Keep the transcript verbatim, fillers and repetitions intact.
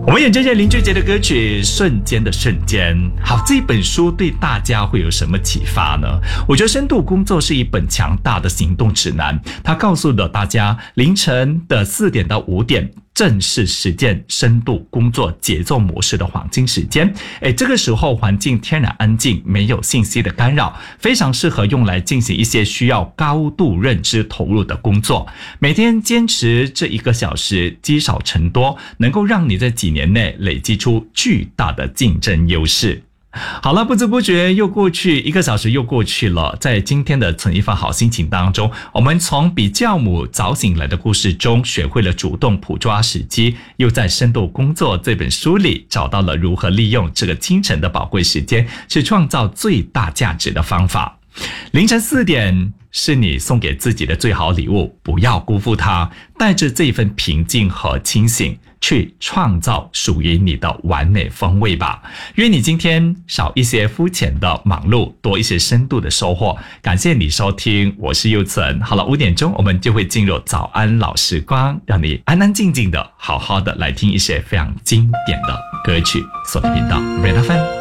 我们演这些林俊杰的歌曲《瞬间的瞬间》。好，这本书对大家会有什么启发呢？我觉得深度工作是一本强大的行动指南，它告诉了大家凌晨的四点到五点正是实践深度工作节奏模式的黄金时间。诶，这个时候环境天然安静，没有信息的干扰，非常适合用来进行一些需要高度认知投入的工作。每天坚持这一个小时，积少成多，能够让你在几年内累积出巨大的竞争优势。好了，不知不觉又过去一个小时，又过去了。在今天的存一份好心情当中，我们从比教母早醒来的故事中学会了主动捕捉时机，又在深度工作这本书里找到了如何利用这个清晨的宝贵时间去创造最大价值的方法。凌晨四点是你送给自己的最好礼物，不要辜负它，带着这份平静和清醒去创造属于你的完美风味吧。愿你今天少一些肤浅的忙碌，多一些深度的收获。感谢你收听，我是佑存。好了，五点钟我们就会进入早安老时光，让你安安静静的好好的来听一些非常经典的歌曲。锁定频道 Red F M。